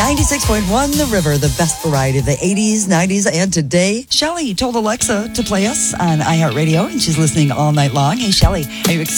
96.1 The River, the best variety of the 80s, 90s, and today. Shelly told Alexa to play us on iHeartRadio, and she's listening all night long. Hey, Shelly, are you excited?